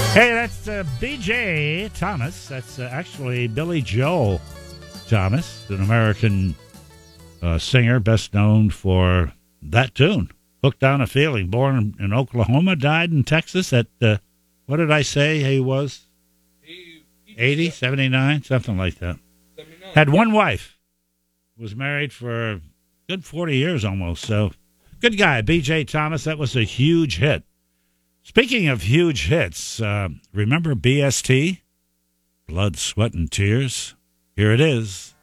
Hey, that's B.J. Thomas. That's actually Billy Joel Thomas, an American singer, best known for that tune, Hooked on a Feeling. Born in Oklahoma, died in Texas at, what did I say he was? 80, 79, something like that. 79. Had one wife. Was married for a good 40 years almost. So, good guy, B.J. Thomas. That was a huge hit. Speaking of huge hits, remember BST? Blood, Sweat, and Tears? Here it is.